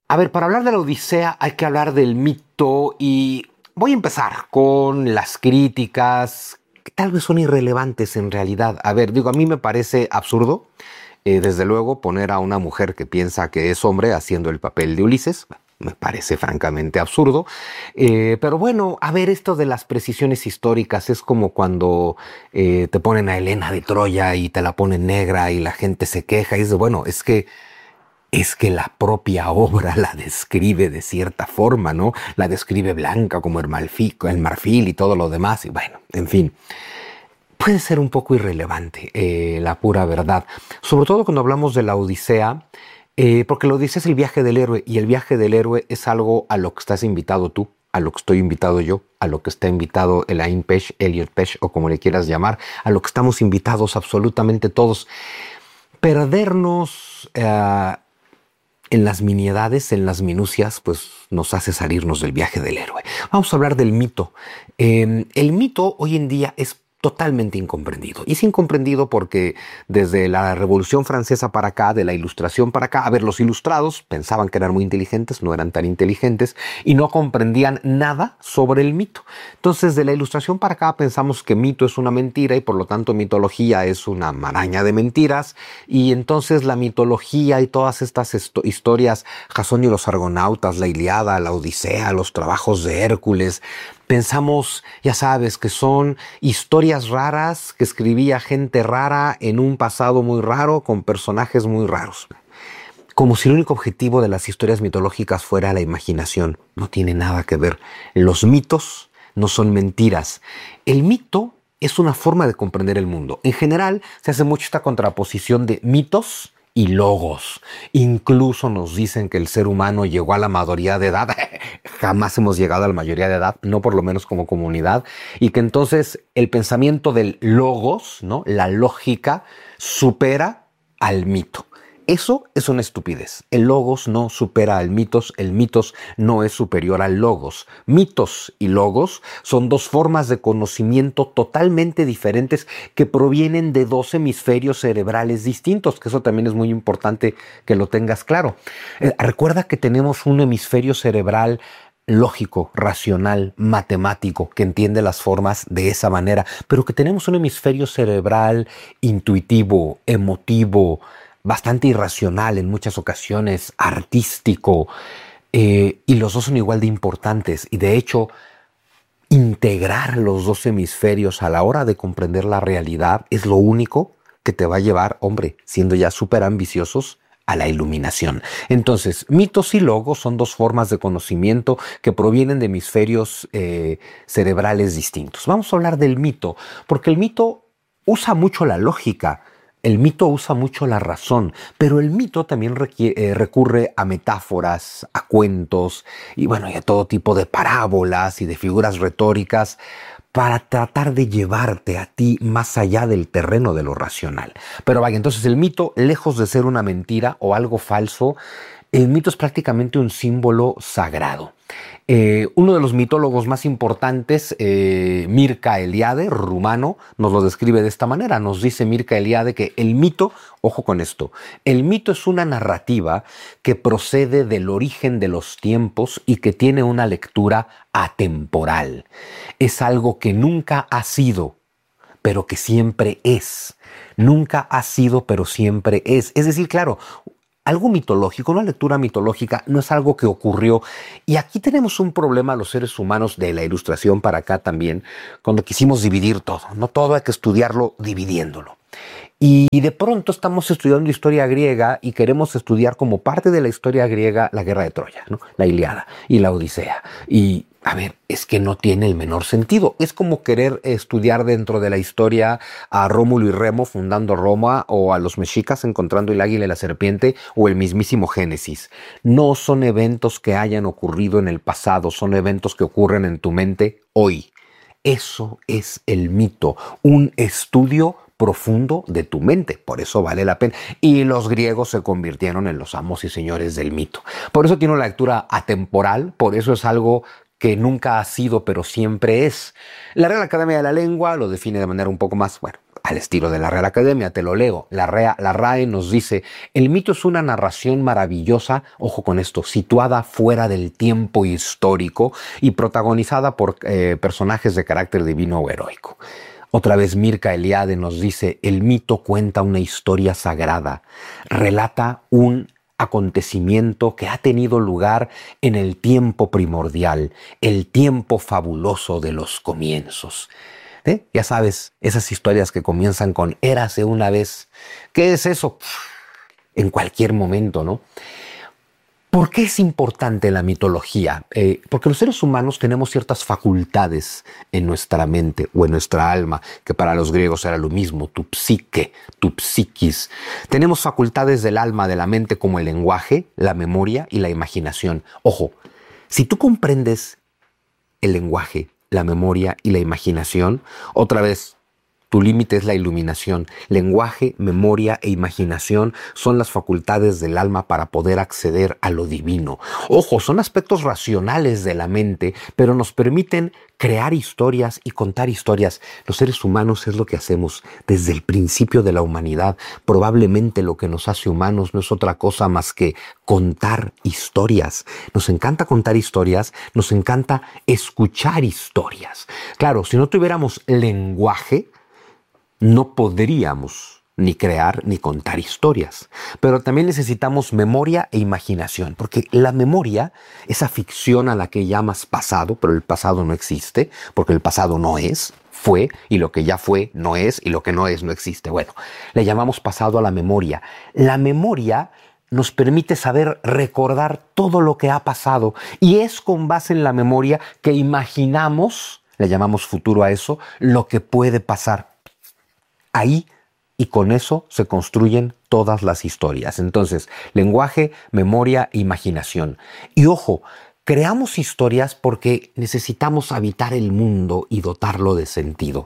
A ver, para hablar de la Odisea hay que hablar del mito y voy a empezar con las críticas que tal vez son irrelevantes en realidad. A ver, digo, a mí me parece absurdo, desde luego, poner a una mujer que piensa que es hombre haciendo el papel de Ulises. Me parece francamente absurdo. Pero bueno, a ver, esto de las precisiones históricas es como cuando te ponen a Helena de Troya y te la ponen negra y la gente se queja y dice, bueno, es que la propia obra la describe de cierta forma, ¿no? La describe blanca como el marfil y todo lo demás. Y bueno, en fin, puede ser un poco irrelevante la pura verdad. Sobre todo cuando hablamos de la Odisea, porque la Odisea es el viaje del héroe y el viaje del héroe es algo a lo que estás invitado tú, a lo que estoy invitado yo, a lo que está invitado Elaine Pesh, Elliot Pesh o como le quieras llamar, a lo que estamos invitados absolutamente todos. Perdernos en las miniedades, en las minucias, pues nos hace salirnos del viaje del héroe. Vamos a hablar del mito. El mito hoy en día es totalmente incomprendido. Y es incomprendido porque desde la Revolución Francesa para acá, de la Ilustración para acá, a ver, los ilustrados pensaban que eran muy inteligentes, no eran tan inteligentes y no comprendían nada sobre el mito. Entonces, de la Ilustración para acá pensamos que mito es una mentira y por lo tanto mitología es una maraña de mentiras. Y entonces la mitología y todas estas historias, Jasón y los Argonautas, la Ilíada, la Odisea, los trabajos de Hércules, pensamos, ya sabes, que son historias raras que escribía gente rara en un pasado muy raro con personajes muy raros. Como si el único objetivo de las historias mitológicas fuera la imaginación. No tiene nada que ver. Los mitos no son mentiras. El mito es una forma de comprender el mundo. En general, se hace mucho esta contraposición de mitos y logos. Incluso nos dicen que el ser humano llegó a la mayoría de edad. Jamás hemos llegado a la mayoría de edad, no por lo menos como comunidad. Y que entonces el pensamiento del logos, ¿no? La lógica, supera al mito. Eso es una estupidez. El logos no supera al mitos, el mitos no es superior al logos. Mitos y logos son dos formas de conocimiento totalmente diferentes que provienen de dos hemisferios cerebrales distintos, que eso también es muy importante que lo tengas claro. Recuerda que tenemos un hemisferio cerebral lógico, racional, matemático, que entiende las formas de esa manera, pero que tenemos un hemisferio cerebral intuitivo, emotivo, bastante irracional en muchas ocasiones, artístico, y los dos son igual de importantes. Y de hecho, integrar los dos hemisferios a la hora de comprender la realidad es lo único que te va a llevar, hombre, siendo ya súper ambiciosos, a la iluminación. Entonces, mitos y logos son dos formas de conocimiento que provienen de hemisferios cerebrales distintos. Vamos a hablar del mito, porque el mito usa mucho la lógica. El mito usa mucho la razón, pero el mito también recurre a metáforas, a cuentos y bueno, y a todo tipo de parábolas y de figuras retóricas para tratar de llevarte a ti más allá del terreno de lo racional. Pero vaya, entonces el mito, lejos de ser una mentira o algo falso, el mito es prácticamente un símbolo sagrado. Uno de los mitólogos más importantes, Mircea Eliade, rumano, nos lo describe de esta manera. Nos dice Mircea Eliade que el mito, ojo con esto, el mito es una narrativa que procede del origen de los tiempos y que tiene una lectura atemporal. Es algo que nunca ha sido, pero que siempre es. Nunca ha sido, pero siempre es. Es decir, claro, algo mitológico, una lectura mitológica no es algo que ocurrió. Y aquí tenemos un problema los seres humanos de la Ilustración para acá también, cuando quisimos dividir todo. No todo hay que estudiarlo dividiéndolo. Y de pronto estamos estudiando historia griega y queremos estudiar como parte de la historia griega la guerra de Troya, ¿no? La Ilíada y la Odisea. Y a ver, es que no tiene el menor sentido. Es como querer estudiar dentro de la historia a Rómulo y Remo fundando Roma o a los mexicas encontrando el águila y la serpiente o el mismísimo Génesis. No son eventos que hayan ocurrido en el pasado, son eventos que ocurren en tu mente hoy. Eso es el mito, un estudio profundo de tu mente, por eso vale la pena. Y los griegos se convirtieron en los amos y señores del mito. Por eso tiene una lectura atemporal, por eso es algo que nunca ha sido, pero siempre es. La Real Academia de la Lengua lo define de manera un poco más, bueno, al estilo de la Real Academia, te lo leo. La RAE nos dice, el mito es una narración maravillosa, ojo con esto, situada fuera del tiempo histórico y protagonizada por personajes de carácter divino o heroico. Otra vez Mircea Eliade nos dice, el mito cuenta una historia sagrada, relata un acontecimiento que ha tenido lugar en el tiempo primordial, el tiempo fabuloso de los comienzos. Ya sabes, esas historias que comienzan con érase una vez. ¿Qué es eso? En cualquier momento, ¿no? ¿Por qué es importante la mitología? Porque los seres humanos tenemos ciertas facultades en nuestra mente o en nuestra alma, que para los griegos era lo mismo, tu psique, tu psiquis. Tenemos facultades del alma, de la mente, como el lenguaje, la memoria y la imaginación. Ojo, si tú comprendes el lenguaje, la memoria y la imaginación, otra vez, tu límite es la iluminación. Lenguaje, memoria e imaginación son las facultades del alma para poder acceder a lo divino. Ojo, son aspectos racionales de la mente, pero nos permiten crear historias y contar historias. Los seres humanos es lo que hacemos desde el principio de la humanidad. Probablemente lo que nos hace humanos no es otra cosa más que contar historias. Nos encanta contar historias, nos encanta escuchar historias. Claro, si no tuviéramos lenguaje, no podríamos ni crear ni contar historias. Pero también necesitamos memoria e imaginación, porque la memoria, esa ficción a la que llamas pasado, pero el pasado no existe, porque el pasado no es, fue, y lo que ya fue no es, y lo que no es no existe. Bueno, le llamamos pasado a la memoria. La memoria nos permite saber recordar todo lo que ha pasado, y es con base en la memoria que imaginamos, le llamamos futuro a eso, lo que puede pasar. Ahí y con eso se construyen todas las historias. Entonces, lenguaje, memoria e imaginación. Y ojo, creamos historias porque necesitamos habitar el mundo y dotarlo de sentido.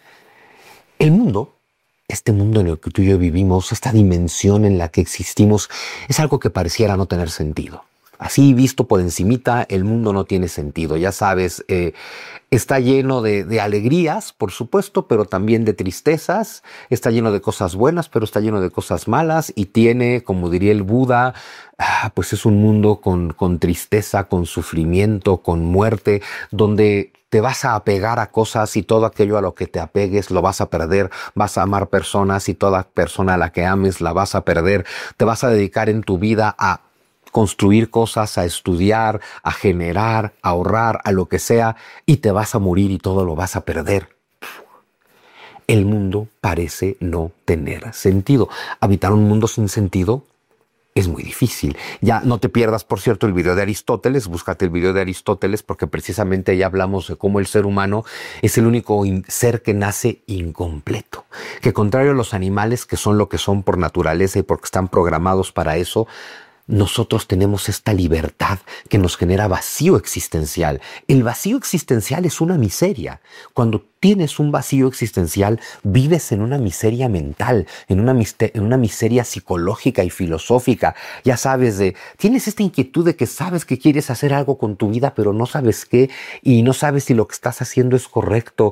El mundo, este mundo en el que tú y yo vivimos, esta dimensión en la que existimos, es algo que pareciera no tener sentido. Así visto por encimita, el mundo no tiene sentido. Ya sabes, está lleno de alegrías, por supuesto, pero también de tristezas. Está lleno de cosas buenas, pero está lleno de cosas malas. Y tiene, como diría el Buda, pues es un mundo con tristeza, con sufrimiento, con muerte, donde te vas a apegar a cosas y todo aquello a lo que te apegues lo vas a perder. Vas a amar personas y toda persona a la que ames la vas a perder. Te vas a dedicar en tu vida a construir cosas, a estudiar, a generar, a ahorrar, a lo que sea, y te vas a morir y todo lo vas a perder. El mundo parece no tener sentido. Habitar un mundo sin sentido es muy difícil. Ya no te pierdas, por cierto, el video de Aristóteles, búscate el video de Aristóteles, porque precisamente ya hablamos de cómo el ser humano es el único ser que nace incompleto. Que contrario a los animales, que son lo que son por naturaleza y porque están programados para eso, nosotros tenemos esta libertad que nos genera vacío existencial. El vacío existencial es una miseria. Cuando tienes un vacío existencial, vives en una miseria mental, en una miseria psicológica y filosófica. Ya sabes, tienes esta inquietud de que sabes que quieres hacer algo con tu vida, pero no sabes qué, y no sabes si lo que estás haciendo es correcto.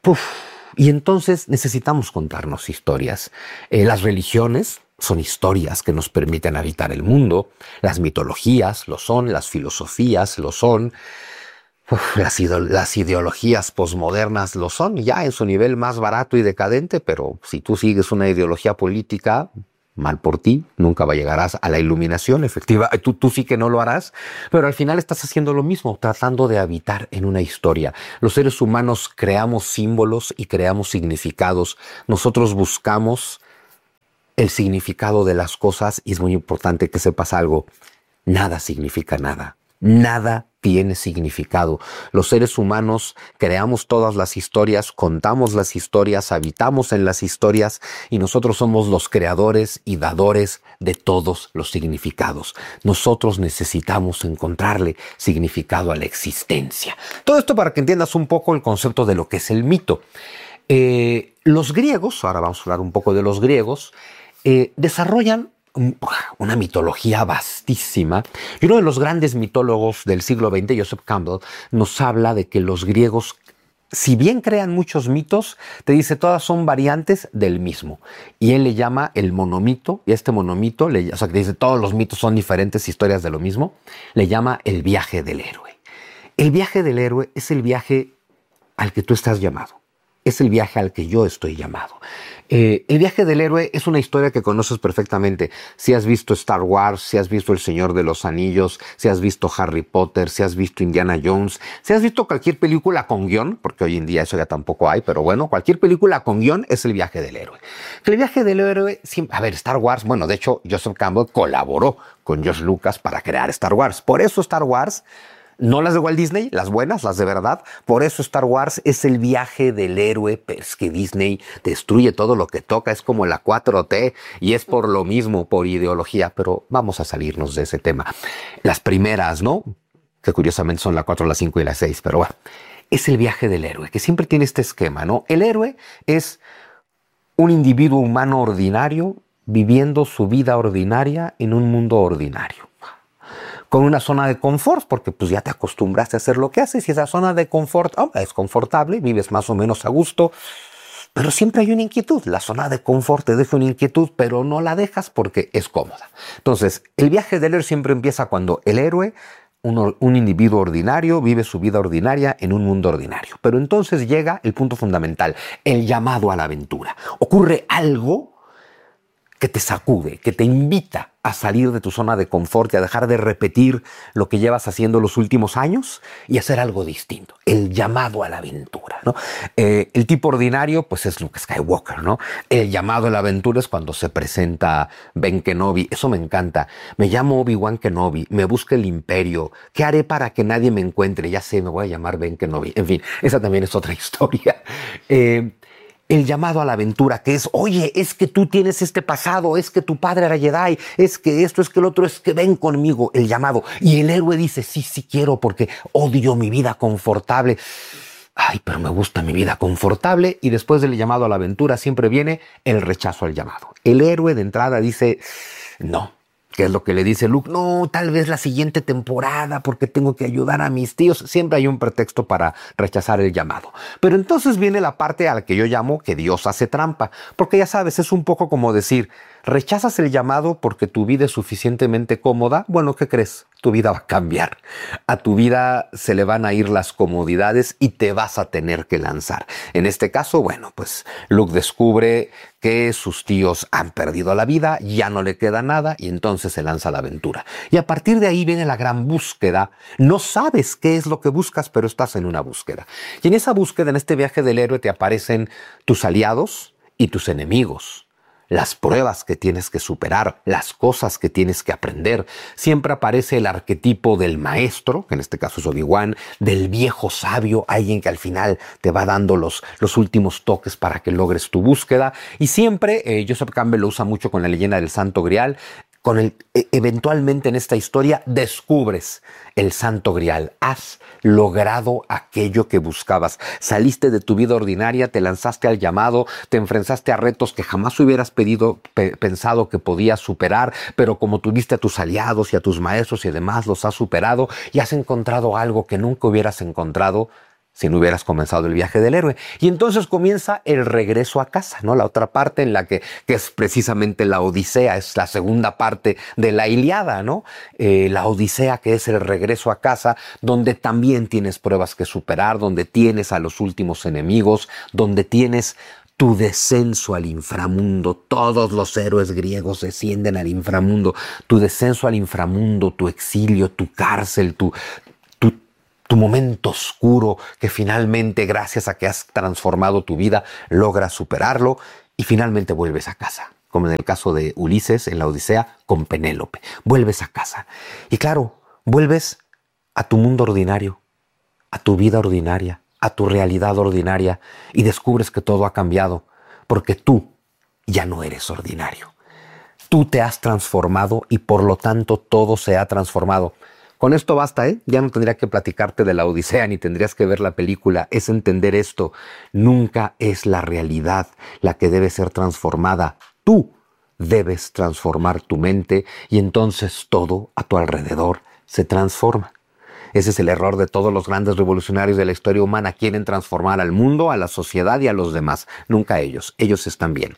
Y entonces necesitamos contarnos historias. Las religiones son historias que nos permiten habitar el mundo. Las mitologías lo son, las filosofías lo son, las ideologías posmodernas lo son, ya en su nivel más barato y decadente, pero si tú sigues una ideología política, mal por ti, nunca llegarás a la iluminación efectiva. Tú sí que no lo harás, pero al final estás haciendo lo mismo, tratando de habitar en una historia. Los seres humanos creamos símbolos y creamos significados. Nosotros buscamos el significado de las cosas y es muy importante que sepas algo. Nada significa nada. Nada tiene significado. Los seres humanos creamos todas las historias, contamos las historias, habitamos en las historias y nosotros somos los creadores y dadores de todos los significados. Nosotros necesitamos encontrarle significado a la existencia. Todo esto para que entiendas un poco el concepto de lo que es el mito. Los griegos, ahora vamos a hablar un poco de los griegos, desarrollan una mitología vastísima. Y uno de los grandes mitólogos del siglo XX, Joseph Campbell, nos habla de que los griegos si bien crean muchos mitos, te dice todas son variantes del mismo. Y él le llama el monomito, y este monomito, o sea, que dice todos los mitos son diferentes historias de lo mismo, le llama el viaje del héroe. El viaje del héroe es el viaje al que tú estás llamado. Es el viaje al que yo estoy llamado. El viaje del héroe es una historia que conoces perfectamente. Si has visto Star Wars, si has visto El Señor de los Anillos, si has visto Harry Potter, si has visto Indiana Jones, si has visto cualquier película con guión, porque hoy en día eso ya tampoco hay, pero bueno, cualquier película con guión es el viaje del héroe. El viaje del héroe, a ver, Star Wars, bueno, de hecho, Joseph Campbell colaboró con George Lucas para crear Star Wars. Por eso Star Wars, no las de Walt Disney, las buenas, las de verdad. Por eso Star Wars es el viaje del héroe, pero es que Disney destruye todo lo que toca, es como la 4T y es por lo mismo, por ideología, pero vamos a salirnos de ese tema. Las primeras, ¿no? Que curiosamente son la 4, la 5 y la 6, pero bueno, es el viaje del héroe, que siempre tiene este esquema, ¿no? El héroe es un individuo humano ordinario viviendo su vida ordinaria en un mundo ordinario, con una zona de confort, porque pues ya te acostumbraste a hacer lo que haces y esa zona de confort es confortable, vives más o menos a gusto, pero siempre hay una inquietud. La zona de confort te deja una inquietud, pero no la dejas porque es cómoda. Entonces, el viaje del héroe siempre empieza cuando el héroe, un individuo ordinario, vive su vida ordinaria en un mundo ordinario. Pero entonces llega el punto fundamental, el llamado a la aventura. Ocurre algo que te sacude, que te invita a salir de tu zona de confort y a dejar de repetir lo que llevas haciendo los últimos años y hacer algo distinto. El llamado a la aventura, ¿no? El tipo ordinario, pues es Luke Skywalker, ¿no? El llamado a la aventura es cuando se presenta Ben Kenobi. Eso me encanta. Me llamo Obi-Wan Kenobi, me busca el Imperio. ¿Qué haré para que nadie me encuentre? Ya sé, me voy a llamar Ben Kenobi. En fin, esa también es otra historia. El llamado a la aventura, que es, oye, es que tú tienes este pasado, es que tu padre era Jedi, es que esto, es que el otro, es que ven conmigo, el llamado. Y el héroe dice, sí, sí quiero porque odio mi vida confortable. Ay, pero me gusta mi vida confortable. Y después del llamado a la aventura siempre viene el rechazo al llamado. El héroe de entrada dice, no. ¿Qué es lo que le dice Luke? No, tal vez la siguiente temporada porque tengo que ayudar a mis tíos. Siempre hay un pretexto para rechazar el llamado. Pero entonces viene la parte a la que yo llamo que Dios hace trampa. Porque ya sabes, es un poco como decir, ¿rechazas el llamado porque tu vida es suficientemente cómoda? Bueno, ¿qué crees? Tu vida va a cambiar. A tu vida se le van a ir las comodidades y te vas a tener que lanzar. En este caso, bueno, pues Luke descubre que sus tíos han perdido la vida, ya no le queda nada y entonces se lanza a la aventura. Y a partir de ahí viene la gran búsqueda. No sabes qué es lo que buscas, pero estás en una búsqueda. Y en esa búsqueda, en este viaje del héroe, te aparecen tus aliados y tus enemigos. Las pruebas que tienes que superar, las cosas que tienes que aprender. Siempre aparece el arquetipo del maestro, que en este caso es Obi-Wan, del viejo sabio, alguien que al final te va dando los últimos toques para que logres tu búsqueda. Y siempre, Joseph Campbell lo usa mucho con la leyenda del Santo Grial. Eventualmente en esta historia descubres el Santo Grial. Has logrado aquello que buscabas. Saliste de tu vida ordinaria, te lanzaste al llamado, te enfrentaste a retos que jamás hubieras pensado que podías superar, pero como tuviste a tus aliados y a tus maestros y demás, los has superado y has encontrado algo que nunca hubieras encontrado si no hubieras comenzado el viaje del héroe. Y entonces comienza el regreso a casa, ¿no? La otra parte en la que es precisamente la Odisea, es la segunda parte de la Ilíada, ¿no? La Odisea, que es el regreso a casa, donde también tienes pruebas que superar, donde tienes a los últimos enemigos, donde tienes tu descenso al inframundo. Todos los héroes griegos descienden al inframundo. Tu descenso al inframundo, tu exilio, tu cárcel, tu momento oscuro que finalmente, gracias a que has transformado tu vida, logras superarlo y finalmente vuelves a casa. Como en el caso de Ulises en la Odisea con Penélope. Vuelves a casa. Y claro, vuelves a tu mundo ordinario, a tu vida ordinaria, a tu realidad ordinaria y descubres que todo ha cambiado porque tú ya no eres ordinario. Tú te has transformado y por lo tanto todo se ha transformado. Con esto basta, ¿eh? Ya no tendría que platicarte de la Odisea ni tendrías que ver la película. Es entender esto. Nunca es la realidad la que debe ser transformada. Tú debes transformar tu mente y entonces todo a tu alrededor se transforma. Ese es el error de todos los grandes revolucionarios de la historia humana. Quieren transformar al mundo, a la sociedad y a los demás. Nunca ellos. Ellos están bien.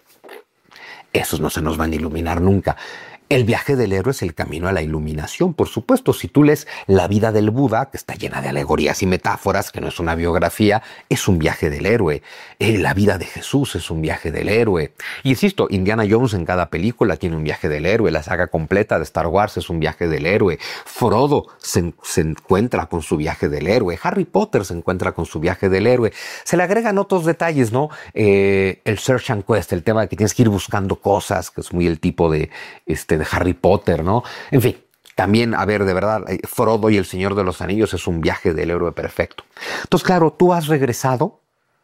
Esos no se nos van a iluminar nunca. El viaje del héroe es el camino a la iluminación, por supuesto. Si tú lees la vida del Buda, que está llena de alegorías y metáforas, que no es una biografía, es un viaje del héroe. La vida de Jesús es un viaje del héroe. Y insisto, Indiana Jones en cada película tiene un viaje del héroe. La saga completa de Star Wars es un viaje del héroe. Frodo se encuentra con su viaje del héroe. Harry Potter se encuentra con su viaje del héroe. Se le agregan otros detalles, ¿no? El search and quest, el tema de que tienes que ir buscando cosas, que es muy el tipo de Harry Potter, ¿no? En fin, también, a ver, de verdad, Frodo y el Señor de los Anillos es un viaje del héroe perfecto. Entonces, claro, tú has regresado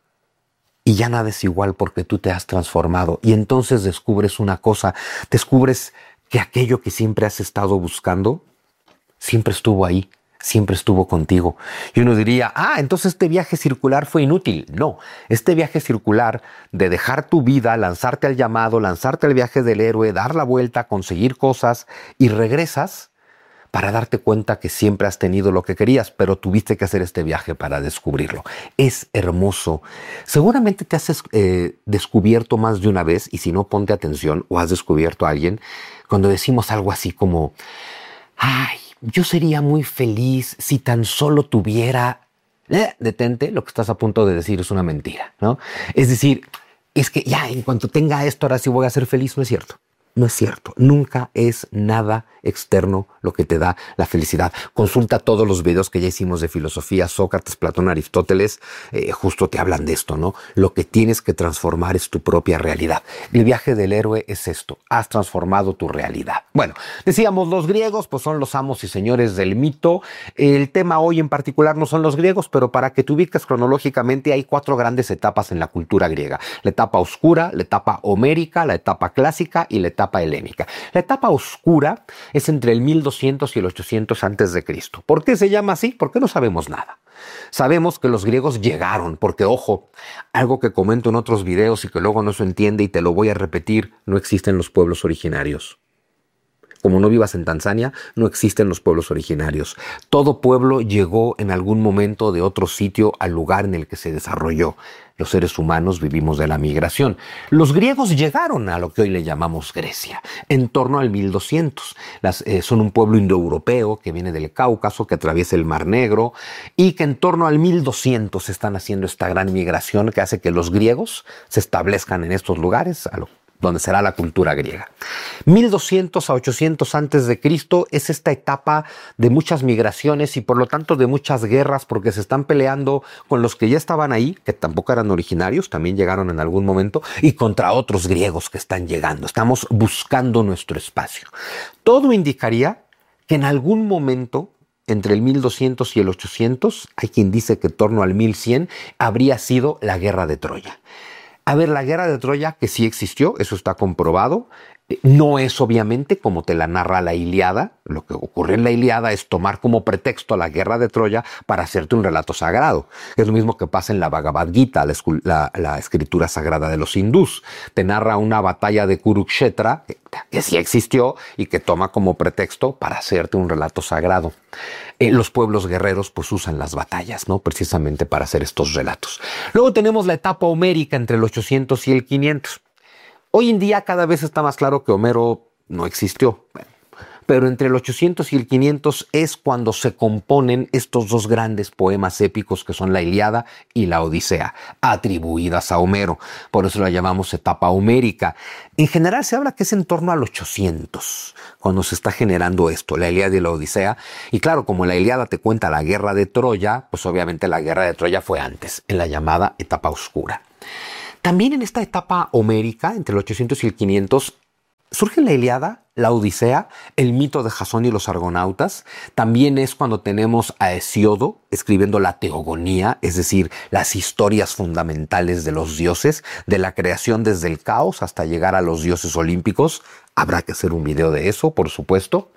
y ya nada es igual porque tú te has transformado. Y entonces descubres una cosa, descubres que aquello que siempre has estado buscando, siempre estuvo ahí. Siempre estuvo contigo. Y uno diría, entonces este viaje circular fue inútil. No, este viaje circular de dejar tu vida, lanzarte al llamado, lanzarte al viaje del héroe, dar la vuelta, conseguir cosas y regresas para darte cuenta que siempre has tenido lo que querías, pero tuviste que hacer este viaje para descubrirlo. Es hermoso. Seguramente te has descubierto más de una vez, y si no, ponte atención, o has descubierto a alguien, cuando decimos algo así como, ¡ay! Yo sería muy feliz si tan solo tuviera... detente, lo que estás a punto de decir es una mentira, ¿no? Es decir, es que ya en cuanto tenga esto, ahora sí voy a ser feliz. No es cierto. No es cierto. Nunca es nada externo lo que te da la felicidad. Consulta todos los videos que ya hicimos de filosofía, Sócrates, Platón, Aristóteles, justo te hablan de esto, ¿no? Lo que tienes que transformar es tu propia realidad. El viaje del héroe es esto. Has transformado tu realidad. Bueno, decíamos, los griegos pues son los amos y señores del mito. El tema hoy en particular no son los griegos, pero para que te ubiques cronológicamente hay 4 grandes etapas en la cultura griega. La etapa oscura, la etapa homérica, la etapa clásica y la etapa helénica. La etapa oscura es entre el 1200 y el 800 antes de Cristo. ¿Por qué se llama así? Porque no sabemos nada. Sabemos que los griegos llegaron, porque ojo, algo que comento en otros videos y que luego no se entiende y te lo voy a repetir, no existen los pueblos originarios. Como no vivas en Tanzania, no existen los pueblos originarios. Todo pueblo llegó en algún momento de otro sitio al lugar en el que se desarrolló. Los seres humanos vivimos de la migración. Los griegos llegaron a lo que hoy le llamamos Grecia, en torno al 1200. Son un pueblo indoeuropeo que viene del Cáucaso, que atraviesa el Mar Negro, y que en torno al 1200 están haciendo esta gran migración que hace que los griegos se establezcan en estos lugares, donde será la cultura griega. 1200 a 800 antes de Cristo es esta etapa de muchas migraciones y por lo tanto de muchas guerras, porque se están peleando con los que ya estaban ahí, que tampoco eran originarios, también llegaron en algún momento, y contra otros griegos que están llegando. Estamos buscando nuestro espacio. Todo indicaría que en algún momento entre el 1200 y el 800, hay quien dice que en torno al 1100, habría sido la guerra de Troya. A ver, la guerra de Troya, que sí existió, eso está comprobado, no es obviamente como te la narra la Ilíada. Lo que ocurre en la Ilíada es tomar como pretexto a la guerra de Troya para hacerte un relato sagrado. Es lo mismo que pasa en la Bhagavad Gita, la escritura sagrada de los hindús. Te narra una batalla de Kurukshetra, que sí existió y que toma como pretexto para hacerte un relato sagrado. Los pueblos guerreros pues usan las batallas, ¿no? Precisamente para hacer estos relatos. Luego tenemos la etapa homérica entre el 800 y el 500. Hoy en día cada vez está más claro que Homero no existió. Pero entre el 800 y el 500 es cuando se componen estos 2 grandes poemas épicos que son la Ilíada y la Odisea, atribuidas a Homero. Por eso la llamamos etapa homérica. En general se habla que es en torno al 800 cuando se está generando esto, la Ilíada y la Odisea. Y claro, como la Ilíada te cuenta la guerra de Troya, pues obviamente la guerra de Troya fue antes, en la llamada etapa oscura. También en esta etapa homérica, entre el 800 y el 500, surge la Ilíada, la Odisea, el mito de Jasón y los argonautas. También es cuando tenemos a Hesíodo escribiendo la teogonía, es decir, las historias fundamentales de los dioses, de la creación desde el caos hasta llegar a los dioses olímpicos. Habrá que hacer un video de eso, por supuesto.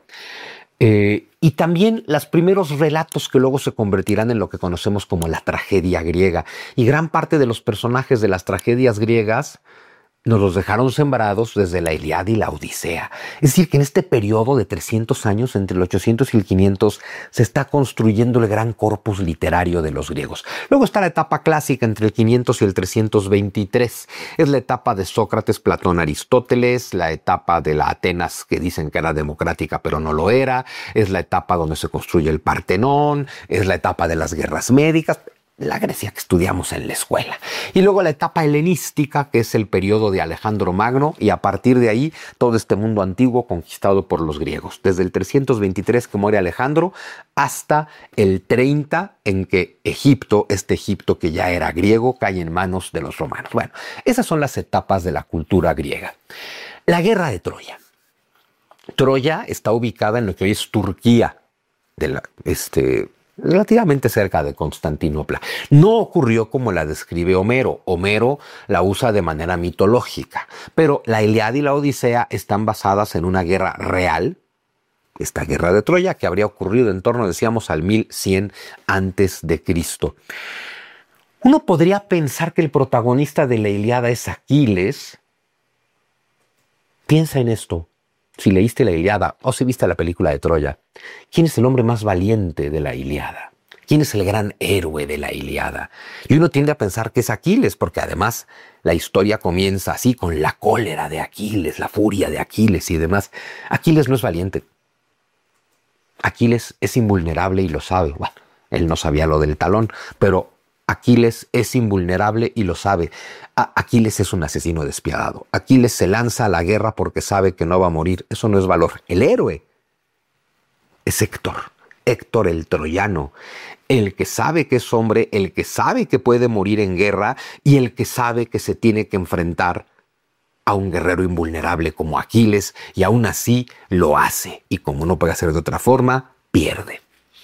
Y también los primeros relatos que luego se convertirán en lo que conocemos como la tragedia griega. Y gran parte de los personajes de las tragedias griegas nos los dejaron sembrados desde la Ilíada y la Odisea. Es decir, que en este periodo de 300 años, entre el 800 y el 500, se está construyendo el gran corpus literario de los griegos. Luego está la etapa clásica entre el 500 y el 323. Es la etapa de Sócrates, Platón, Aristóteles, la etapa de la Atenas que dicen que era democrática pero no lo era, es la etapa donde se construye el Partenón, es la etapa de las guerras médicas, la Grecia que estudiamos en la escuela. Y luego la etapa helenística, que es el periodo de Alejandro Magno, y a partir de ahí todo este mundo antiguo conquistado por los griegos. Desde el 323 que muere Alejandro hasta el 30 en que Egipto, este Egipto que ya era griego, cae en manos de los romanos. Bueno, esas son las etapas de la cultura griega. La guerra de Troya. Troya está ubicada en lo que hoy es Turquía, relativamente cerca de Constantinopla. No ocurrió como la describe Homero. Homero la usa de manera mitológica, pero la Ilíada y la Odisea están basadas en una guerra real, esta guerra de Troya, que habría ocurrido en torno, decíamos, al 1100 antes de Cristo. Uno podría pensar que el protagonista de la Ilíada es Aquiles. Piensa en esto. Si leíste la Ilíada o si viste la película de Troya, ¿quién es el hombre más valiente de la Ilíada? ¿Quién es el gran héroe de la Ilíada? Y uno tiende a pensar que es Aquiles, porque además la historia comienza así, con la cólera de Aquiles, la furia de Aquiles y demás. Aquiles no es valiente. Aquiles es invulnerable y lo sabe. Bueno, él no sabía lo del talón, pero Aquiles es invulnerable y lo sabe. Aquiles es un asesino despiadado. Aquiles se lanza a la guerra porque sabe que no va a morir. Eso no es valor. El héroe es Héctor. Héctor el troyano. El que sabe que es hombre, el que sabe que puede morir en guerra y el que sabe que se tiene que enfrentar a un guerrero invulnerable como Aquiles, y aún así lo hace. Y como no puede hacer de otra forma, pierde.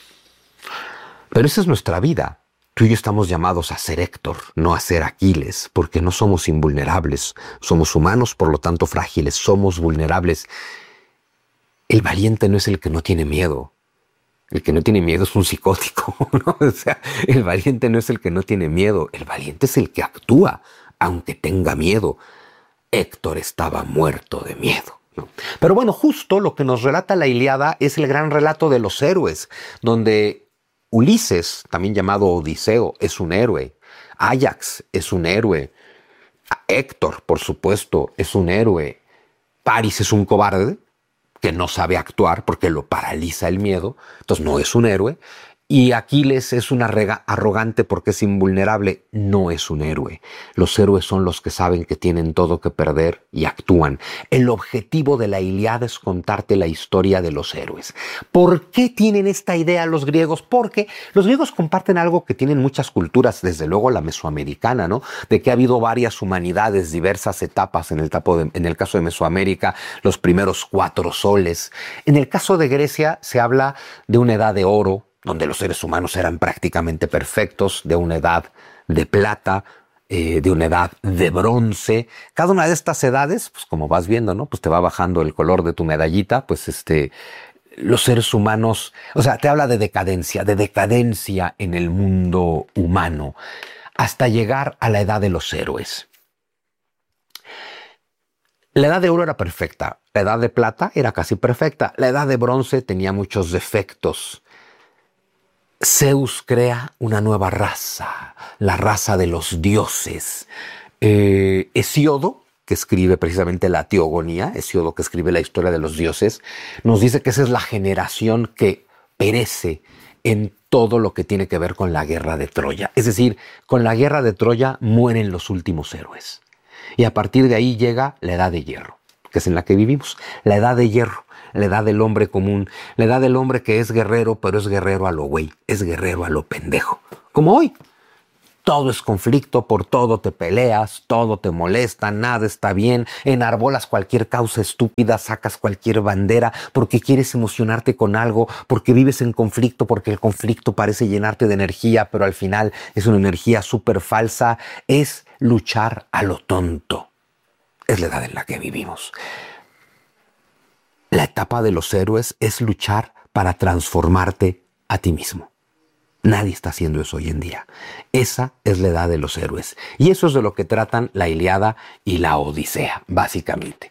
Pero esa es nuestra vida. Tú y yo estamos llamados a ser Héctor, no a ser Aquiles, porque no somos invulnerables. Somos humanos, por lo tanto frágiles, somos vulnerables. El valiente no es el que no tiene miedo. El que no tiene miedo es un psicótico, ¿no? O sea, el valiente no es el que no tiene miedo. El valiente es el que actúa, aunque tenga miedo. Héctor estaba muerto de miedo, ¿no? Pero bueno, justo lo que nos relata la Ilíada es el gran relato de los héroes, donde Ulises, también llamado Odiseo, es un héroe. Áyax es un héroe. Héctor, por supuesto, es un héroe. Paris es un cobarde que no sabe actuar porque lo paraliza el miedo, entonces no es un héroe. Y Aquiles es un arrogante porque es invulnerable, no es un héroe. Los héroes son los que saben que tienen todo que perder y actúan. El objetivo de la Ilíada es contarte la historia de los héroes. ¿Por qué tienen esta idea los griegos? Porque los griegos comparten algo que tienen muchas culturas, desde luego la mesoamericana, ¿no? De que ha habido varias humanidades, diversas etapas. En el caso de Mesoamérica, los primeros 4 soles. En el caso de Grecia se habla de una edad de oro, donde los seres humanos eran prácticamente perfectos, de una edad de plata, de una edad de bronce. Cada una de estas edades, pues como vas viendo, ¿no? Pues te va bajando el color de tu medallita, pues los seres humanos, o sea, te habla de decadencia en el mundo humano, hasta llegar a la edad de los héroes. La edad de oro era perfecta, la edad de plata era casi perfecta, la edad de bronce tenía muchos defectos. Zeus crea una nueva raza, la raza de los dioses. Hesíodo, que escribe precisamente la Teogonía, Hesíodo que escribe la historia de los dioses, nos dice que esa es la generación que perece en todo lo que tiene que ver con la guerra de Troya. Es decir, con la guerra de Troya mueren los últimos héroes. Y a partir de ahí llega la edad de hierro, que es en la que vivimos, la edad de hierro. La edad del hombre común, la edad del hombre que es guerrero, pero es guerrero a lo güey, es guerrero a lo pendejo. Como hoy. Todo es conflicto, por todo te peleas, todo te molesta, nada está bien, enarbolas cualquier causa estúpida, sacas cualquier bandera porque quieres emocionarte con algo, porque vives en conflicto, porque el conflicto parece llenarte de energía, pero al final es una energía súper falsa. Es luchar a lo tonto. Es la edad en la que vivimos. La etapa de los héroes es luchar para transformarte a ti mismo. Nadie está haciendo eso hoy en día. Esa es la edad de los héroes. Y eso es de lo que tratan la Ilíada y la Odisea, básicamente.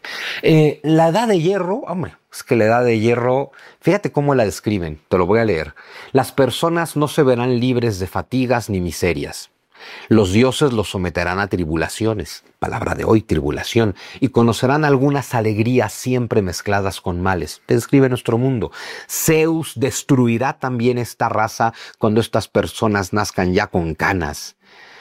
La edad de hierro, hombre, es que la edad de hierro, fíjate cómo la describen, te lo voy a leer. Las personas no se verán libres de fatigas ni miserias. Los dioses los someterán a tribulaciones, palabra de hoy, tribulación, y conocerán algunas alegrías siempre mezcladas con males. Te describe nuestro mundo. Zeus destruirá también esta raza cuando estas personas nazcan ya con canas.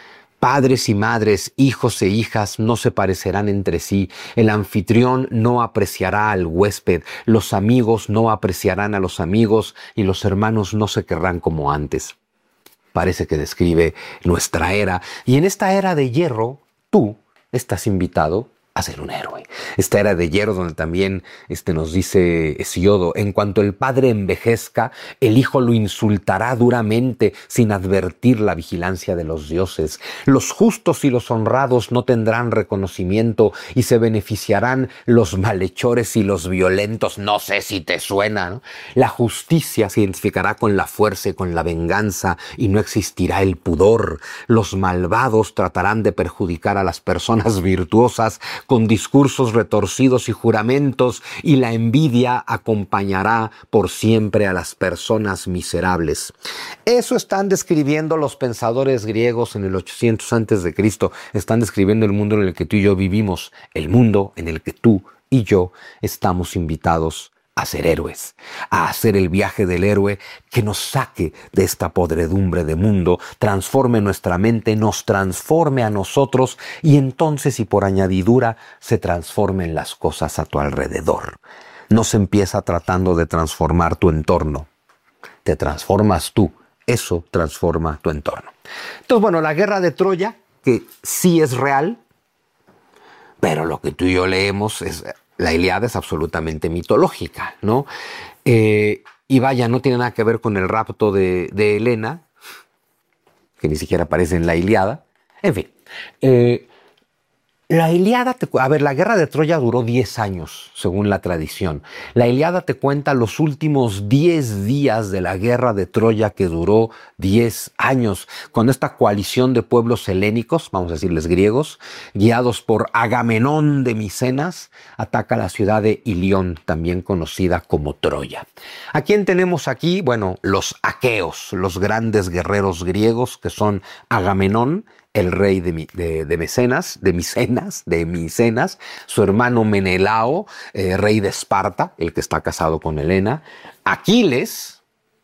Padres y madres, hijos e hijas no se parecerán entre sí. El anfitrión no apreciará al huésped. Los amigos no apreciarán a los amigos y los hermanos no se querrán como antes. Parece que describe nuestra era. Y en esta era de hierro, tú estás invitado a ser un héroe. Esta era de hierro donde también nos dice Hesiodo, en cuanto el padre envejezca, el hijo lo insultará duramente sin advertir la vigilancia de los dioses. Los justos y los honrados no tendrán reconocimiento y se beneficiarán los malhechores y los violentos. No sé si te suena, ¿no? La justicia se identificará con la fuerza y con la venganza y no existirá el pudor. Los malvados tratarán de perjudicar a las personas virtuosas con discursos retorcidos y juramentos, y la envidia acompañará por siempre a las personas miserables. Eso están describiendo los pensadores griegos en el 800 a.C. Están describiendo el mundo en el que tú y yo vivimos, el mundo en el que tú y yo estamos invitados a ser héroes, a hacer el viaje del héroe que nos saque de esta podredumbre de mundo, transforme nuestra mente, nos transforme a nosotros y entonces y por añadidura se transformen las cosas a tu alrededor. No se empieza tratando de transformar tu entorno, te transformas tú, eso transforma tu entorno. Entonces, bueno, la guerra de Troya, que sí es real, pero lo que tú y yo leemos es... La Ilíada es absolutamente mitológica, ¿no? Y vaya, no tiene nada que ver con el rapto de Helena, que ni siquiera aparece en la Ilíada. En fin, la Ilíada, la guerra de Troya duró 10 años, según la tradición. La Ilíada te cuenta los últimos 10 días de la guerra de Troya, que duró 10 años, cuando esta coalición de pueblos helénicos, vamos a decirles griegos, guiados por Agamenón de Micenas, ataca la ciudad de Ilión, también conocida como Troya. ¿A quién tenemos aquí? Bueno, los aqueos, los grandes guerreros griegos, que son Agamenón, el rey de Micenas, su hermano Menelao, rey de Esparta, el que está casado con Helena, Aquiles,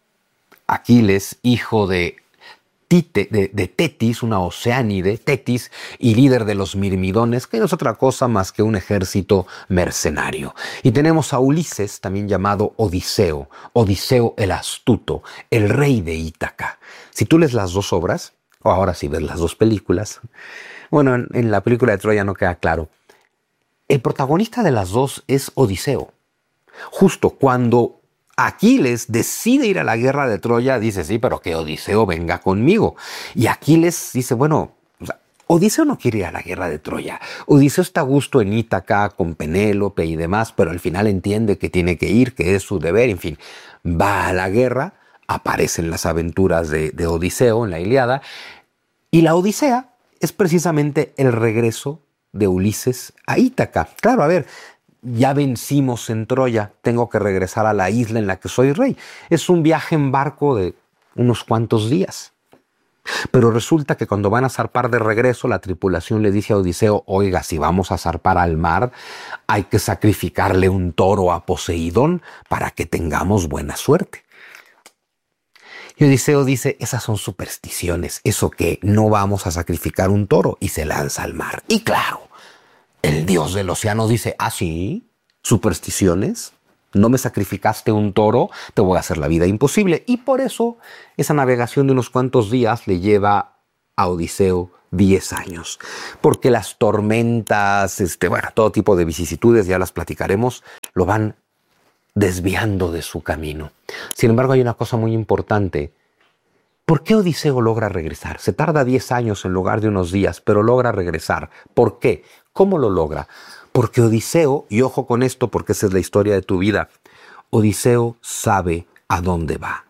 hijo de Tetis, una oceánide, Tetis, y líder de los mirmidones, que no es otra cosa más que un ejército mercenario. Y tenemos a Ulises, también llamado Odiseo el astuto, el rey de Ítaca. Si tú lees las dos obras, o ahora si ves las dos películas, bueno, en la película de Troya no queda claro. El protagonista de las dos es Odiseo. Justo cuando Aquiles decide ir a la guerra de Troya, dice, sí, pero que Odiseo venga conmigo. Y Aquiles dice, bueno, Odiseo no quiere ir a la guerra de Troya. Odiseo está a gusto en Ítaca con Penélope y demás, pero al final entiende que tiene que ir, que es su deber, en fin, va a la guerra. Aparecen las aventuras de Odiseo en la Ilíada, y la Odisea es precisamente el regreso de Ulises a Ítaca. Claro, a ver, ya vencimos en Troya, tengo que regresar a la isla en la que soy rey. Es un viaje en barco de unos cuantos días. Pero resulta que cuando van a zarpar de regreso, la tripulación le dice a Odiseo, oiga, si vamos a zarpar al mar, hay que sacrificarle un toro a Poseidón para que tengamos buena suerte. Y Odiseo dice, esas son supersticiones, eso que no vamos a sacrificar un toro, y se lanza al mar. Y claro, el dios del océano dice, ¿ah, sí? ¿Supersticiones? ¿No me sacrificaste un toro? Te voy a hacer la vida imposible. Y por eso esa navegación de unos cuantos días le lleva a Odiseo 10 años. Porque las tormentas, todo tipo de vicisitudes, ya las platicaremos, lo van desviando de su camino. Sin embargo, hay una cosa muy importante. ¿Por qué Odiseo logra regresar? Se tarda 10 años en lugar de unos días, pero logra regresar. ¿Por qué? ¿Cómo lo logra? Porque Odiseo, y ojo con esto porque esa es la historia de tu vida, Odiseo sabe a dónde va.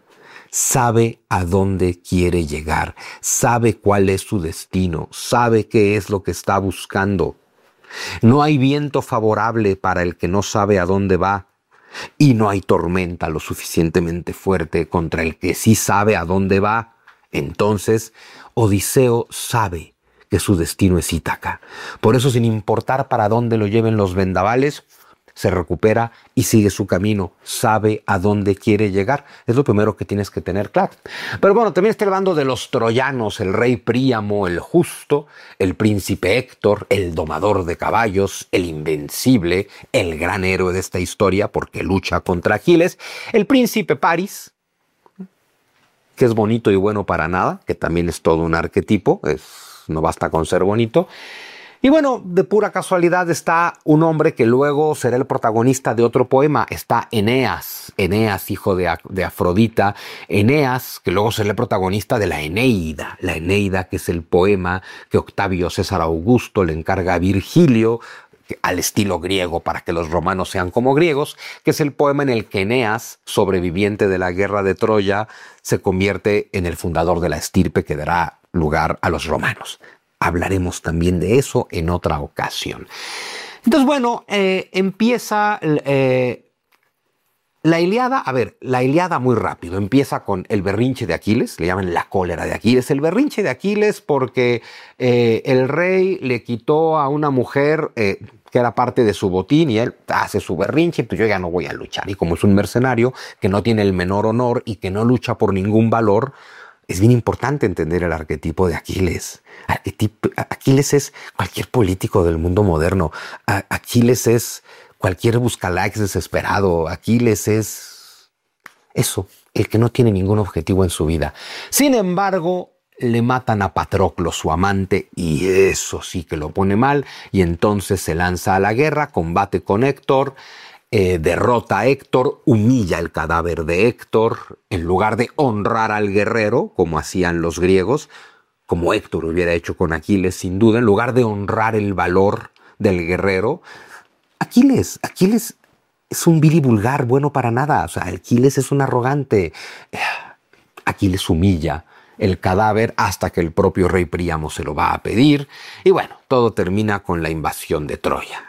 sabe a dónde quiere llegar, sabe cuál es su destino, sabe qué es lo que está buscando. No hay viento favorable para el que no sabe a dónde va, y no hay tormenta lo suficientemente fuerte contra el que sí sabe a dónde va. Entonces, Odiseo sabe que su destino es Ítaca. Por eso, sin importar para dónde lo lleven los vendavales, se recupera y sigue su camino, sabe a dónde quiere llegar. Es lo primero que tienes que tener claro. Pero bueno, también está hablando de los troyanos, el rey Príamo, el justo, el príncipe Héctor, el domador de caballos, el invencible, el gran héroe de esta historia porque lucha contra Aquiles, el príncipe Paris, que es bonito y bueno para nada, que también es todo un arquetipo, no basta con ser bonito. Y bueno, de pura casualidad está un hombre que luego será el protagonista de otro poema. Está Eneas, hijo de Afrodita. Eneas, que luego será el protagonista de la Eneida. La Eneida, que es el poema que Octavio César Augusto le encarga a Virgilio, al estilo griego para que los romanos sean como griegos, que es el poema en el que Eneas, sobreviviente de la guerra de Troya, se convierte en el fundador de la estirpe que dará lugar a los romanos. Hablaremos también de eso en otra ocasión. Entonces, bueno, empieza la Ilíada. A ver, la Ilíada muy rápido. Empieza con el berrinche de Aquiles, le llaman la cólera de Aquiles. El berrinche de Aquiles porque el rey le quitó a una mujer que era parte de su botín y él hace su berrinche, pues yo ya no voy a luchar. Y como es un mercenario que no tiene el menor honor y que no lucha por ningún valor, es bien importante entender el arquetipo de Aquiles. Aquiles es cualquier político del mundo moderno. Aquiles es cualquier buscalikes desesperado. Aquiles es eso, el que no tiene ningún objetivo en su vida. Sin embargo, le matan a Patroclo, su amante, y eso sí que lo pone mal. Y entonces se lanza a la guerra, combate con Héctor, derrota a Héctor, humilla el cadáver de Héctor, en lugar de honrar al guerrero, como hacían los griegos, como Héctor hubiera hecho con Aquiles sin duda, en lugar de honrar el valor del guerrero. Aquiles es un vil y vulgar, bueno para nada. O sea, Aquiles es un arrogante. Aquiles humilla el cadáver hasta que el propio rey Príamo se lo va a pedir. Y bueno, todo termina con la invasión de Troya.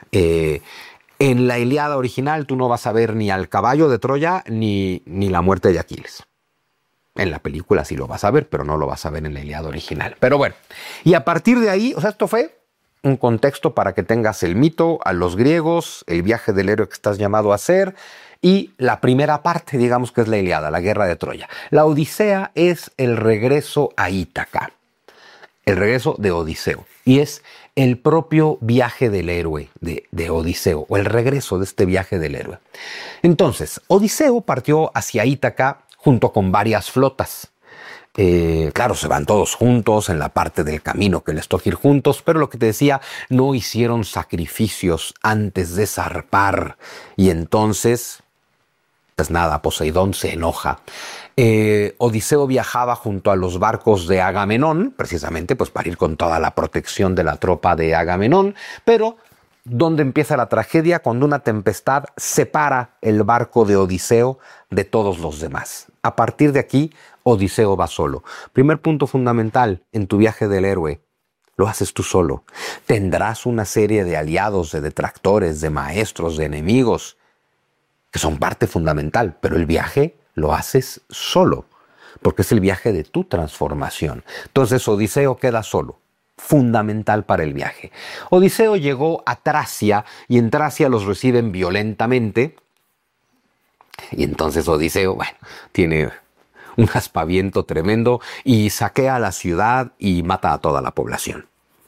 En la Ilíada original tú no vas a ver ni al caballo de Troya ni la muerte de Aquiles. En la película sí lo vas a ver, pero no lo vas a ver en la Ilíada original. Pero bueno, y a partir de ahí, o sea, esto fue un contexto para que tengas el mito, a los griegos, el viaje del héroe que estás llamado a hacer y la primera parte, digamos que es la Ilíada, la guerra de Troya. La Odisea es el regreso a Ítaca, el regreso de Odiseo. Y es el propio viaje del héroe de Odiseo, o el regreso de este viaje del héroe. Entonces, Odiseo partió hacia Ítaca junto con varias flotas. Claro, se van todos juntos en la parte del camino que les toca ir juntos, pero lo que te decía, no hicieron sacrificios antes de zarpar. Y entonces, pues nada, Poseidón se enoja. Odiseo viajaba junto a los barcos de Agamenón, precisamente pues para ir con toda la protección de la tropa de Agamenón, pero ¿dónde empieza la tragedia? Cuando una tempestad separa el barco de Odiseo de todos los demás. A partir de aquí, Odiseo va solo. Primer punto fundamental en tu viaje del héroe. Lo haces tú solo. Tendrás una serie de aliados, de detractores, de maestros, de enemigos, que son parte fundamental, pero el viaje lo haces solo, porque es el viaje de tu transformación. Entonces Odiseo queda solo, fundamental para el viaje. Odiseo llegó a Tracia y en Tracia los reciben violentamente. Y entonces Odiseo, bueno, tiene un aspaviento tremendo y saquea la ciudad y mata a toda la población.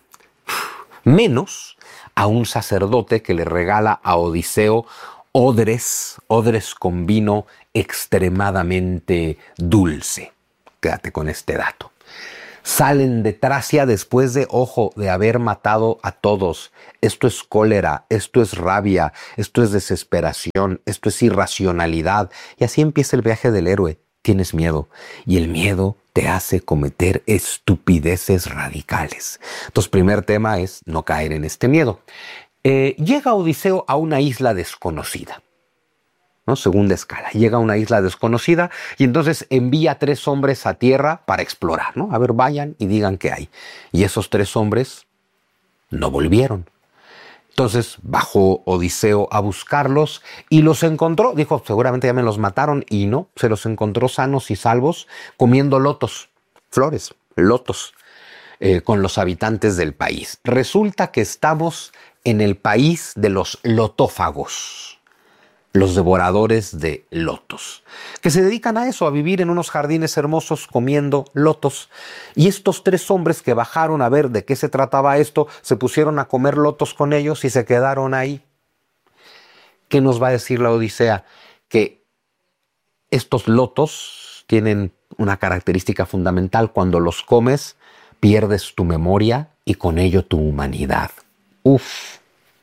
Menos a un sacerdote que le regala a Odiseo odres con vino extremadamente dulce. Quédate con este dato. Salen de Tracia después de haber matado a todos. Esto es cólera, esto es rabia, esto es desesperación, esto es irracionalidad. Y así empieza el viaje del héroe. Tienes miedo y el miedo te hace cometer estupideces radicales. Entonces, primer tema es no caer en este miedo. Llega Odiseo a una isla desconocida. ¿no? Segunda escala. Llega a una isla desconocida y entonces envía 3 hombres a tierra para explorar, ¿no? A ver, vayan y digan qué hay. Y esos 3 hombres no volvieron. Entonces bajó Odiseo a buscarlos y los encontró. Dijo, seguramente ya me los mataron. Y no, se los encontró sanos y salvos comiendo lotos, flores, lotos, con los habitantes del país. Resulta que estamos en el país de los lotófagos, los devoradores de lotos, que se dedican a eso, a vivir en unos jardines hermosos comiendo lotos. Y estos 3 hombres que bajaron a ver de qué se trataba esto, se pusieron a comer lotos con ellos y se quedaron ahí. ¿Qué nos va a decir la Odisea? Que estos lotos tienen una característica fundamental: cuando los comes, pierdes tu memoria y con ello tu humanidad. Uf.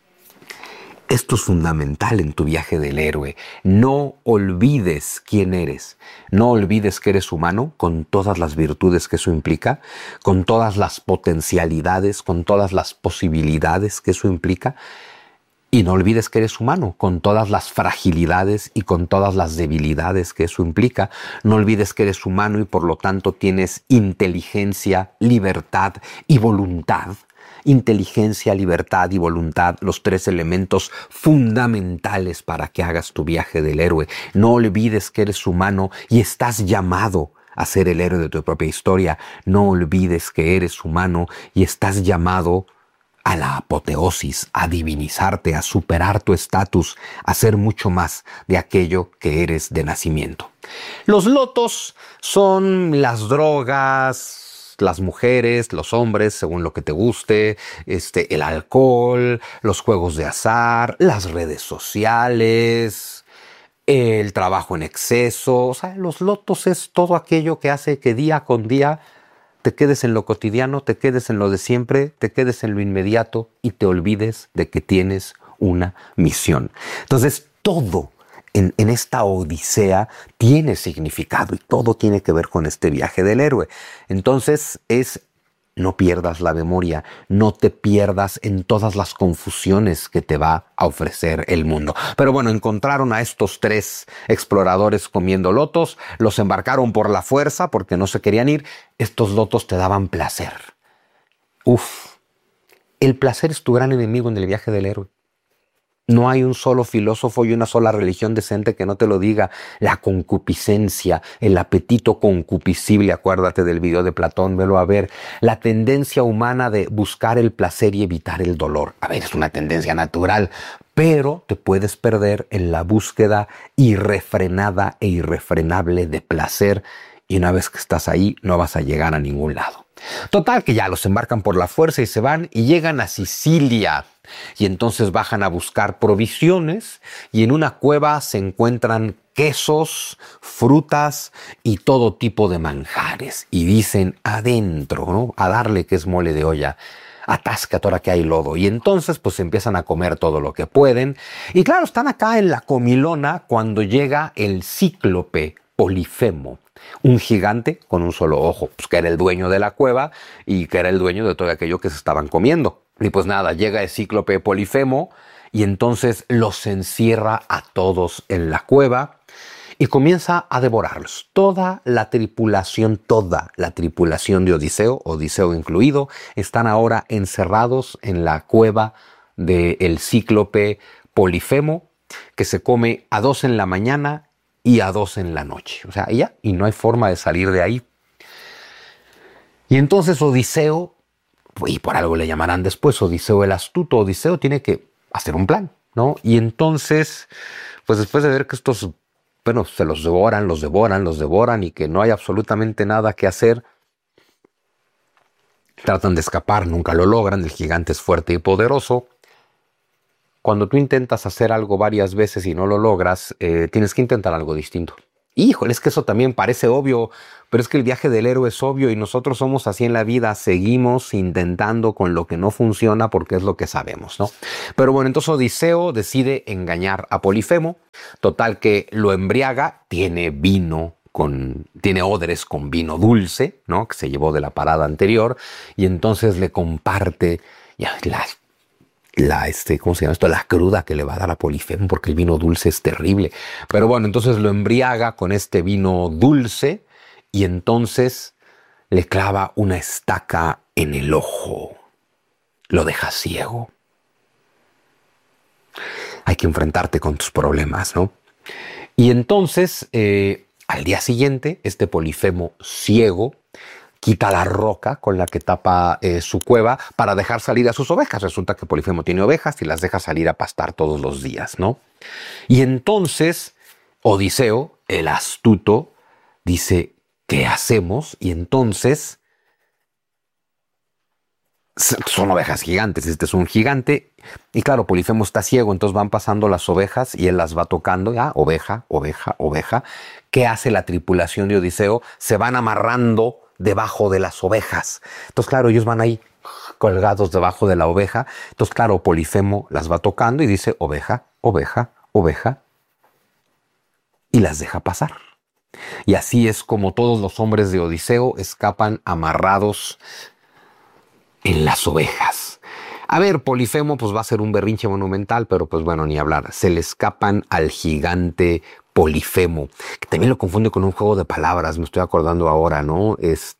Esto es fundamental en tu viaje del héroe. No olvides quién eres. No olvides que eres humano, con todas las virtudes que eso implica, con todas las potencialidades, con todas las posibilidades que eso implica. Y no olvides que eres humano, con todas las fragilidades y con todas las debilidades que eso implica. No olvides que eres humano y por lo tanto tienes inteligencia, libertad y voluntad. Inteligencia, libertad y voluntad, los 3 elementos fundamentales para que hagas tu viaje del héroe. No olvides que eres humano y estás llamado a ser el héroe de tu propia historia. No olvides que eres humano y estás llamado a la apoteosis, a divinizarte, a superar tu estatus, a ser mucho más de aquello que eres de nacimiento. Los lotos son las drogas, las mujeres, los hombres, según lo que te guste, el alcohol, los juegos de azar, las redes sociales, el trabajo en exceso. O sea, los lotos es todo aquello que hace que día con día te quedes en lo cotidiano, te quedes en lo de siempre, te quedes en lo inmediato y te olvides de que tienes una misión. Entonces, todo en esta odisea tiene significado y todo tiene que ver con este viaje del héroe. Entonces no pierdas la memoria, no te pierdas en todas las confusiones que te va a ofrecer el mundo. Pero bueno, encontraron a estos 3 exploradores comiendo lotos, los embarcaron por la fuerza porque no se querían ir. Estos lotos te daban placer. Uf, el placer es tu gran enemigo en el viaje del héroe. No hay un solo filósofo y una sola religión decente que no te lo diga. La concupiscencia, el apetito concupiscible, acuérdate del video de Platón, velo a ver. La tendencia humana de buscar el placer y evitar el dolor. A ver, es una tendencia natural, pero te puedes perder en la búsqueda irrefrenada e irrefrenable de placer. Y una vez que estás ahí, no vas a llegar a ningún lado. Total, que ya los embarcan por la fuerza y se van y llegan a Sicilia. Y entonces bajan a buscar provisiones y en una cueva se encuentran quesos, frutas y todo tipo de manjares. Y dicen, adentro, ¿no? A darle, que es mole de olla. Atáscate ahora que hay lodo. Y entonces pues empiezan a comer todo lo que pueden. Y claro, están acá en la comilona cuando llega el cíclope Polifemo, un gigante con un solo ojo, pues, que era el dueño de la cueva y que era el dueño de todo aquello que se estaban comiendo. Y pues nada, llega el cíclope Polifemo y entonces los encierra a todos en la cueva y comienza a devorarlos. Toda la tripulación de Odiseo, Odiseo incluido, están ahora encerrados en la cueva del cíclope Polifemo, que se come a 2 en la mañana y a 2 en la noche. O sea, y no hay forma de salir de ahí. Y entonces Odiseo, y por algo le llamarán después Odiseo el astuto, Odiseo tiene que hacer un plan, ¿no? Y entonces, pues después de ver que estos, bueno, se los devoran y que no hay absolutamente nada que hacer, tratan de escapar, nunca lo logran, el gigante es fuerte y poderoso. Cuando tú intentas hacer algo varias veces y no lo logras, tienes que intentar algo distinto. Híjole, es que eso también parece obvio, pero es que el viaje del héroe es obvio y nosotros somos así en la vida, seguimos intentando con lo que no funciona porque es lo que sabemos, ¿no? Pero bueno, entonces Odiseo decide engañar a Polifemo, total que lo embriaga, tiene odres con vino dulce, ¿no? Que se llevó de la parada anterior y entonces le comparte ¿cómo se llama esto? La cruda que le va a dar a Polifemo, porque el vino dulce es terrible. Pero bueno, entonces lo embriaga con este vino dulce y entonces le clava una estaca en el ojo. Lo deja ciego. Hay que enfrentarte con tus problemas, ¿no? Y entonces, al día siguiente, este Polifemo ciego quita la roca con la que tapa su cueva para dejar salir a sus ovejas. Resulta que Polifemo tiene ovejas y las deja salir a pastar todos los días, ¿no? Y entonces Odiseo, el astuto, dice, ¿qué hacemos? Y entonces son ovejas gigantes, este es un gigante. Y claro, Polifemo está ciego, entonces van pasando las ovejas y él las va tocando. Ya, oveja, oveja, oveja. ¿Qué hace la tripulación de Odiseo? Se van amarrando debajo de las ovejas. Entonces, claro, ellos van ahí colgados debajo de la oveja. Entonces, claro, Polifemo las va tocando y dice oveja, oveja, oveja. Y las deja pasar. Y así es como todos los hombres de Odiseo escapan amarrados en las ovejas. A ver, Polifemo pues va a ser un berrinche monumental, pero pues bueno, ni hablar. Se le escapan al gigante Polifemo, que también lo confunde con un juego de palabras, me estoy acordando ahora, ¿no?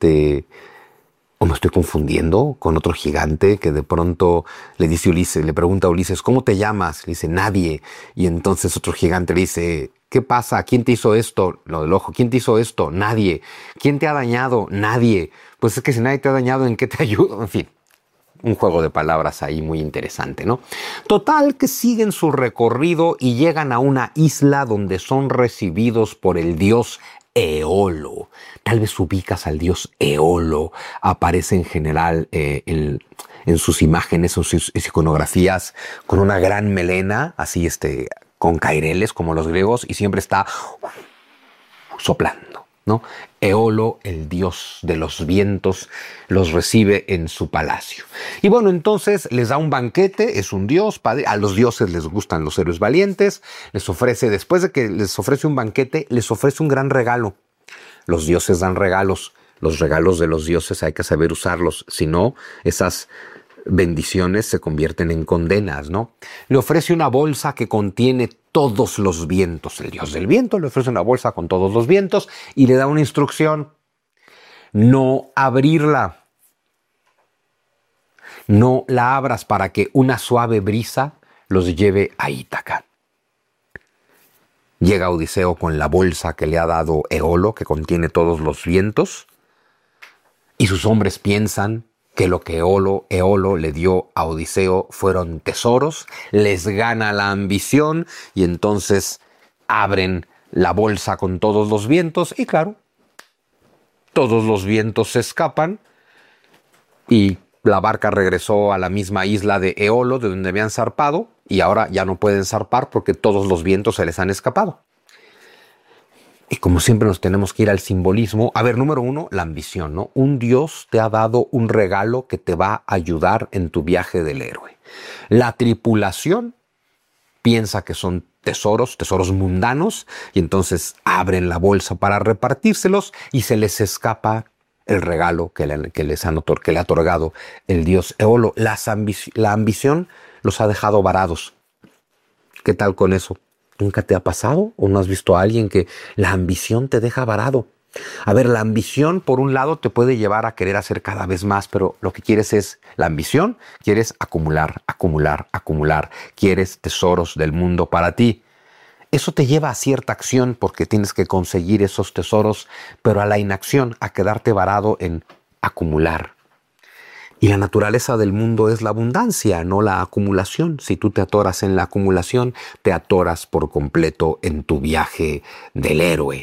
O me estoy confundiendo con otro gigante que de pronto le dice Ulises, le pregunta a Ulises, ¿cómo te llamas? Le dice, nadie. Y entonces otro gigante le dice, ¿qué pasa? ¿Quién te hizo esto? Lo del ojo. ¿Quién te hizo esto? Nadie. ¿Quién te ha dañado? Nadie. Pues es que si nadie te ha dañado, ¿en qué te ayudo? En fin, un juego de palabras ahí muy interesante, ¿no? Total, que siguen su recorrido y llegan a una isla donde son recibidos por el dios Eolo. Tal vez ubicas al dios Eolo. Aparece en general en sus imágenes, en sus iconografías, con una gran melena, así con caireles como los griegos, y siempre está soplando, ¿no? Eolo, el dios de los vientos, los recibe en su palacio. Y bueno, entonces les da un banquete, es un dios, a los dioses les gustan los héroes valientes, les ofrece, después de que les ofrece un banquete, les ofrece un gran regalo. Los dioses dan regalos, los regalos de los dioses hay que saber usarlos, si no, esas bendiciones se convierten en condenas, ¿no? Le ofrece una bolsa que contiene todos los vientos. El dios del viento le ofrece una bolsa con todos los vientos y le da una instrucción: no abrirla. No la abras para que una suave brisa los lleve a Ítaca. Llega Odiseo con la bolsa que le ha dado Eolo, que contiene todos los vientos, y sus hombres piensan que lo que Eolo le dio a Odiseo fueron tesoros, les gana la ambición y entonces abren la bolsa con todos los vientos y claro, todos los vientos se escapan y la barca regresó a la misma isla de Eolo de donde habían zarpado y ahora ya no pueden zarpar porque todos los vientos se les han escapado. Y como siempre nos tenemos que ir al simbolismo. A ver, número uno, la ambición, ¿no? Un dios te ha dado un regalo que te va a ayudar en tu viaje del héroe. La tripulación piensa que son tesoros mundanos, y entonces abren la bolsa para repartírselos y se les escapa el regalo que le ha otorgado el dios Eolo. La ambición los ha dejado varados. ¿Qué tal con eso? ¿Nunca te ha pasado? ¿O no has visto a alguien que la ambición te deja varado? A ver, la ambición por un lado te puede llevar a querer hacer cada vez más, pero lo que quieres es la ambición, quieres acumular, acumular, acumular, quieres tesoros del mundo para ti. Eso te lleva a cierta acción porque tienes que conseguir esos tesoros, pero a la inacción, a quedarte varado en acumular. Y la naturaleza del mundo es la abundancia, no la acumulación. Si tú te atoras en la acumulación, te atoras por completo en tu viaje del héroe.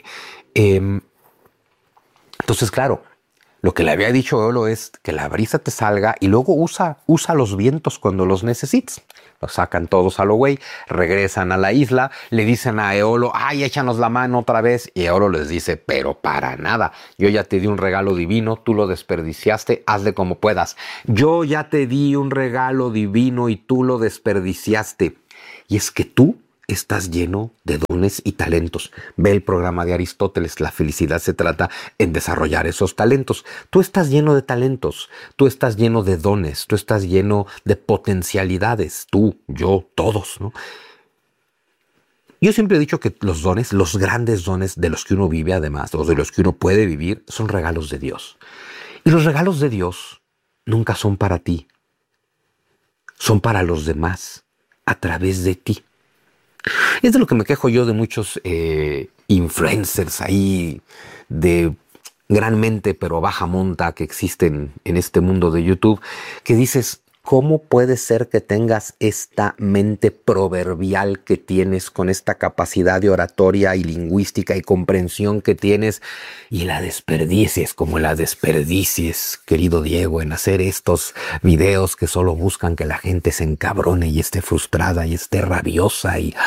Entonces, claro, lo que le había dicho Eolo es que la brisa te salga y luego usa los vientos cuando los necesites. Los sacan todos a lo güey, regresan a la isla, le dicen a Eolo, ¡ay, échanos la mano otra vez! Y Eolo les dice, pero para nada, yo ya te di un regalo divino, tú lo desperdiciaste, hazle como puedas. Yo ya te di un regalo divino y tú lo desperdiciaste. Y es que tú estás lleno de dones y talentos. Ve el programa de Aristóteles, la felicidad se trata en desarrollar esos talentos. Tú estás lleno de talentos, tú estás lleno de dones, tú estás lleno de potencialidades, tú, yo, todos, ¿no? Yo siempre he dicho que los dones, los grandes dones de los que uno vive además, o de los que uno puede vivir, son regalos de Dios. Y los regalos de Dios nunca son para ti, son para los demás, a través de ti. Es de lo que me quejo yo de muchos influencers ahí de gran mente pero baja monta que existen en este mundo de YouTube, que dices, ¿cómo puede ser que tengas esta mente proverbial que tienes con esta capacidad de oratoria y lingüística y comprensión que tienes y la desperdicies como la desperdicies, querido Diego, en hacer estos videos que solo buscan que la gente se encabrone y esté frustrada y esté rabiosa y...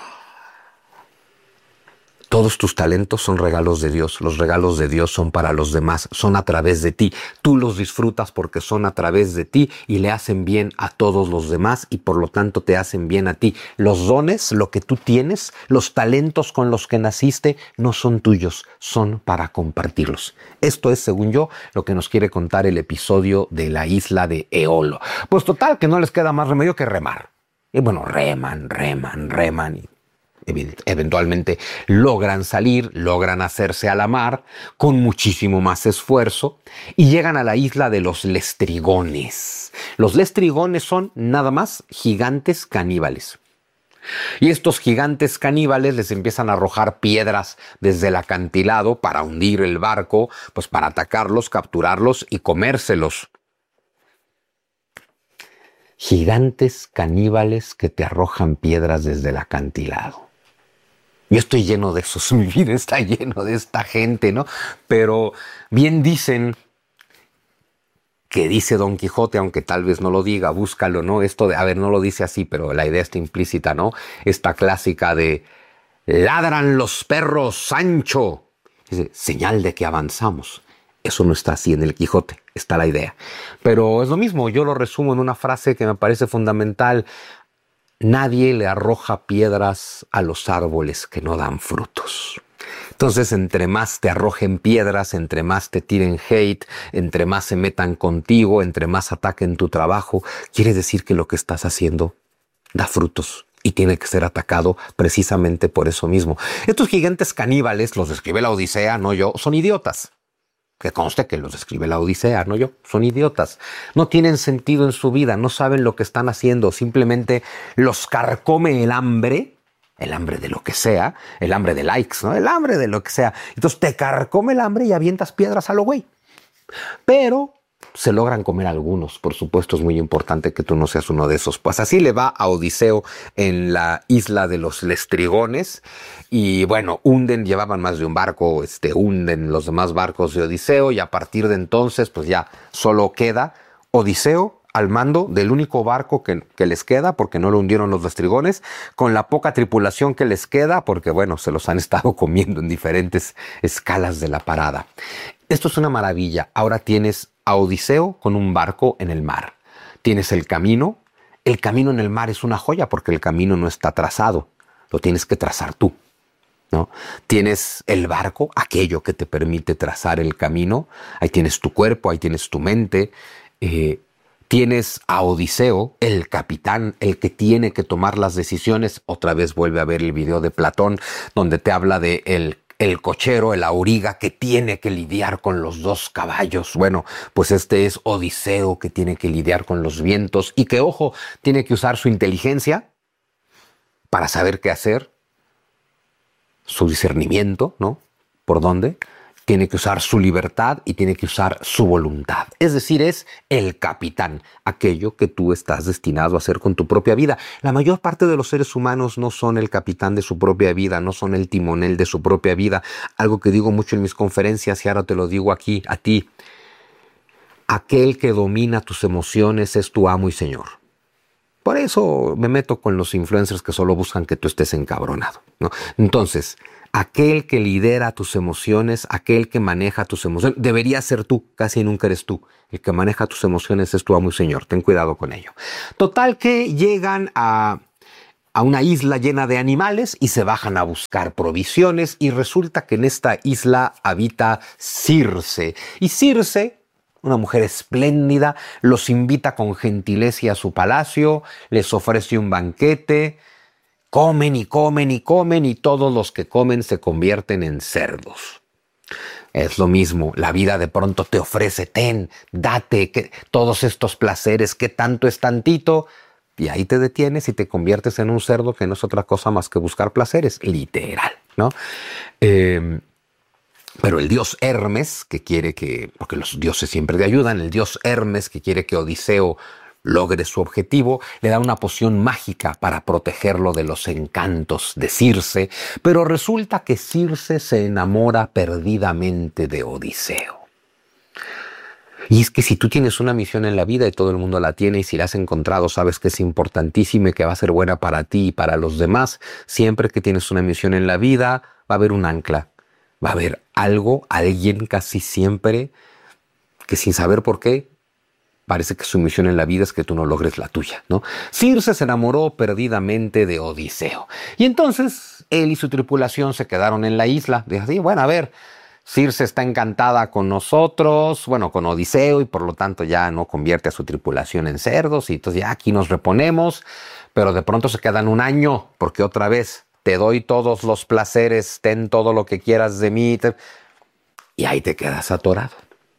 Todos tus talentos son regalos de Dios. Los regalos de Dios son para los demás, son a través de ti. Tú los disfrutas porque son a través de ti y le hacen bien a todos los demás y por lo tanto te hacen bien a ti. Los dones, lo que tú tienes, los talentos con los que naciste, no son tuyos, son para compartirlos. Esto es, según yo, lo que nos quiere contar el episodio de la isla de Eolo. Pues total, que no les queda más remedio que remar. Y bueno, reman y eventualmente logran salir, logran hacerse a la mar con muchísimo más esfuerzo y llegan a la isla de los lestrigones. Los lestrigones son nada más gigantes caníbales. Y estos gigantes caníbales les empiezan a arrojar piedras desde el acantilado para hundir el barco, pues para atacarlos, capturarlos y comérselos. Gigantes caníbales que te arrojan piedras desde el acantilado. Yo estoy lleno de esos, mi vida está lleno de esta gente, ¿no? Pero bien dicen que dice Don Quijote, aunque tal vez no lo diga, búscalo, ¿no? Esto de, a ver, no lo dice así, pero la idea está implícita, ¿no? Esta clásica de ladran los perros, Sancho. Dice, señal de que avanzamos. Eso no está así en el Quijote, está la idea. Pero es lo mismo, yo lo resumo en una frase que me parece fundamental. Nadie le arroja piedras a los árboles que no dan frutos. Entonces, entre más te arrojen piedras, entre más te tiren hate, entre más se metan contigo, entre más ataquen tu trabajo, quiere decir que lo que estás haciendo da frutos y tiene que ser atacado precisamente por eso mismo. Estos gigantes caníbales, los describe la Odisea, no yo, son idiotas. Que conste que los escribe la Odisea, no yo, son idiotas. No tienen sentido en su vida, no saben lo que están haciendo, simplemente los carcome el hambre de lo que sea, el hambre de likes, ¿no? El hambre de lo que sea. Entonces te carcome el hambre y avientas piedras a lo güey. Pero se logran comer algunos, por supuesto es muy importante que tú no seas uno de esos. Pues así le va a Odiseo en la isla de los Lestrigones y bueno, llevaban más de un barco, hunden los demás barcos de Odiseo y a partir de entonces pues ya solo queda Odiseo al mando del único barco que les queda, porque no lo hundieron los Lestrigones, con la poca tripulación que les queda, porque bueno, se los han estado comiendo en diferentes escalas de la parada. Esto es una maravilla. Ahora tienes a Odiseo con un barco en el mar. Tienes el camino. El camino en el mar es una joya porque el camino no está trazado. Lo tienes que trazar tú, ¿no? Tienes el barco, aquello que te permite trazar el camino. Ahí tienes tu cuerpo, ahí tienes tu mente. Tienes a Odiseo, el capitán, el que tiene que tomar las decisiones. Otra vez vuelve a ver el video de Platón, donde te habla de el cochero, el auriga, que tiene que lidiar con los dos caballos. Bueno, pues este es Odiseo, que tiene que lidiar con los vientos y que, ojo, tiene que usar su inteligencia para saber qué hacer, su discernimiento, ¿no? ¿Por dónde? Tiene que usar su libertad y tiene que usar su voluntad. Es decir, es el capitán, aquello que tú estás destinado a hacer con tu propia vida. La mayor parte de los seres humanos no son el capitán de su propia vida, no son el timonel de su propia vida. Algo que digo mucho en mis conferencias y ahora te lo digo aquí a ti. Aquel que domina tus emociones es tu amo y señor. Por eso me meto con los influencers que solo buscan que tú estés encabronado, ¿no? Entonces, aquel que lidera tus emociones, aquel que maneja tus emociones, debería ser tú, casi nunca eres tú. El que maneja tus emociones es tu amo y señor, ten cuidado con ello. Total que llegan a a una isla llena de animales y se bajan a buscar provisiones y resulta que en esta isla habita Circe. Y Circe, una mujer espléndida, los invita con gentileza a su palacio, les ofrece un banquete, comen y comen y comen y todos los que comen se convierten en cerdos. Es lo mismo, la vida de pronto te ofrece, date todos estos placeres, que tanto es tantito, y ahí te detienes y te conviertes en un cerdo que no es otra cosa más que buscar placeres, literal, ¿no? Pero el dios Hermes, que quiere porque los dioses siempre te ayudan, el dios Hermes que quiere que Odiseo logre su objetivo, le da una poción mágica para protegerlo de los encantos de Circe, pero resulta que Circe se enamora perdidamente de Odiseo. Y es que si tú tienes una misión en la vida y todo el mundo la tiene y si la has encontrado sabes que es importantísima y que va a ser buena para ti y para los demás, siempre que tienes una misión en la vida va a haber un ancla, va a haber algo, alguien casi siempre que sin saber por qué, parece que su misión en la vida es que tú no logres la tuya, ¿no? Circe se enamoró perdidamente de Odiseo. Y entonces él y su tripulación se quedaron en la isla. Dijo, bueno, a ver, Circe está encantada con nosotros, bueno, con Odiseo, y por lo tanto ya no convierte a su tripulación en cerdos, y entonces ya aquí nos reponemos, pero de pronto se quedan un año, porque otra vez te doy todos los placeres, ten todo lo que quieras de mí, y ahí te quedas atorado.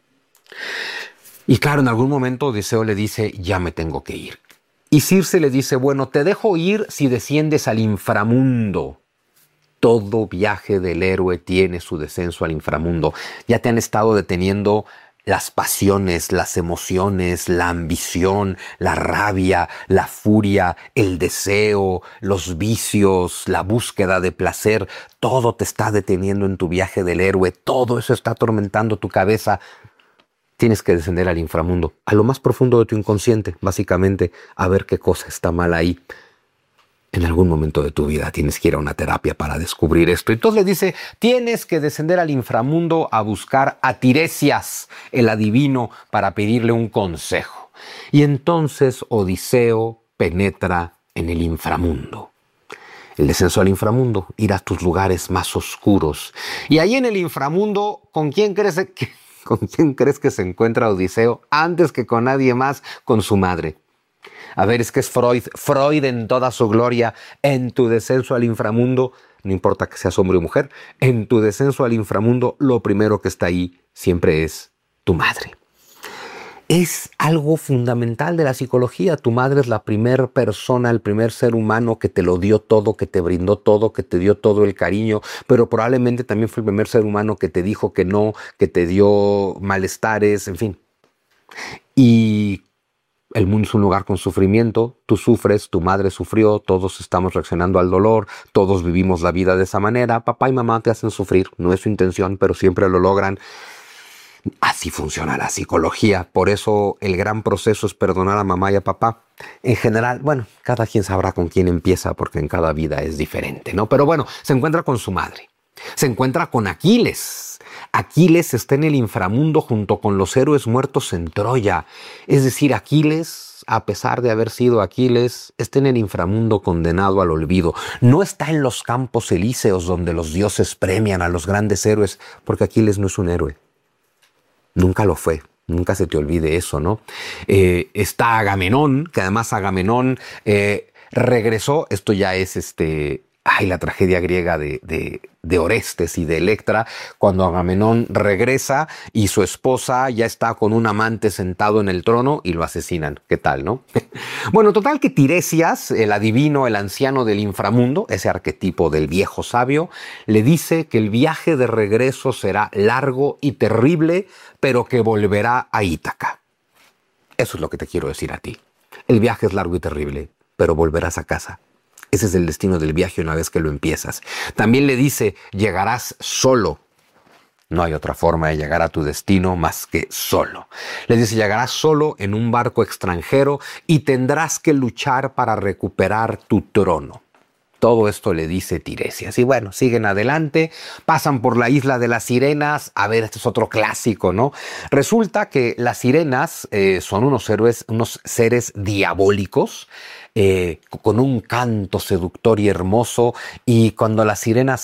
Y claro, en algún momento Odiseo le dice, ya me tengo que ir. Y Circe le dice, bueno, te dejo ir si desciendes al inframundo. Todo viaje del héroe tiene su descenso al inframundo. Ya te han estado deteniendo las pasiones, las emociones, la ambición, la rabia, la furia, el deseo, los vicios, la búsqueda de placer. Todo te está deteniendo en tu viaje del héroe. Todo eso está atormentando tu cabeza. Tienes que descender al inframundo, a lo más profundo de tu inconsciente, básicamente, a ver qué cosa está mal ahí. En algún momento de tu vida tienes que ir a una terapia para descubrir esto. Entonces le dice, tienes que descender al inframundo a buscar a Tiresias, el adivino, para pedirle un consejo. Y entonces Odiseo penetra en el inframundo. El descenso al inframundo, ir a tus lugares más oscuros. Y ahí en el inframundo, ¿con quién crees que se encuentra Odiseo? Antes que con nadie más, con su madre. A ver, es que es Freud en toda su gloria. En tu descenso al inframundo, no importa que seas hombre o mujer, en tu descenso al inframundo, lo primero que está ahí siempre es tu madre. Es algo fundamental de la psicología. Tu madre es la primera persona, el primer ser humano que te lo dio todo, que te brindó todo, que te dio todo el cariño, pero probablemente también fue el primer ser humano que te dijo que no, que te dio malestares, en fin. Y el mundo es un lugar con sufrimiento, tú sufres, tu madre sufrió, todos estamos reaccionando al dolor, todos vivimos la vida de esa manera. Papá y mamá te hacen sufrir, no es su intención, pero siempre lo logran. Así funciona la psicología, por eso el gran proceso es perdonar a mamá y a papá. En general, bueno, cada quien sabrá con quién empieza porque en cada vida es diferente, ¿no? Pero bueno, se encuentra con su madre, se encuentra con Aquiles. Aquiles está en el inframundo junto con los héroes muertos en Troya. Es decir, Aquiles, a pesar de haber sido Aquiles, está en el inframundo condenado al olvido. No está en los campos elíseos donde los dioses premian a los grandes héroes, porque Aquiles no es un héroe. Nunca lo fue. Nunca se te olvide eso, ¿no? Está Agamenón, que además Agamenón regresó. Esto ya es la tragedia griega de Orestes y de Electra, cuando Agamenón regresa y su esposa ya está con un amante sentado en el trono y lo asesinan. ¿Qué tal, no? Bueno, total que Tiresias, el adivino, el anciano del inframundo, ese arquetipo del viejo sabio, le dice que el viaje de regreso será largo y terrible, pero que volverá a Ítaca. Eso es lo que te quiero decir a ti. El viaje es largo y terrible, pero volverás a casa. Ese es el destino del viaje una vez que lo empiezas. También le dice, llegarás solo. No hay otra forma de llegar a tu destino más que solo. Le dice, llegarás solo en un barco extranjero y tendrás que luchar para recuperar tu trono. Todo esto le dice Tiresias. Y bueno, siguen adelante, pasan por la isla de las sirenas. A ver, este es otro clásico, ¿no? Resulta que las sirenas son unos héroes, unos seres diabólicos, con un canto seductor y hermoso. Y cuando las sirenas